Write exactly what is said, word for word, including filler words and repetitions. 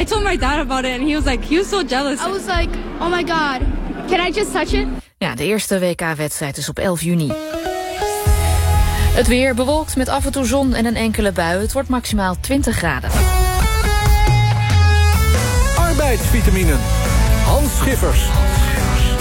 I told my dad about it and he was like, he was so jealous. I was like, oh my god, can I just touch it? Ja, de eerste W K-wedstrijd is op elf juni. Het weer bewolkt met af en toe zon en een enkele bui. Het wordt maximaal twintig graden. Arbeidsvitaminen. Hans Schiffers.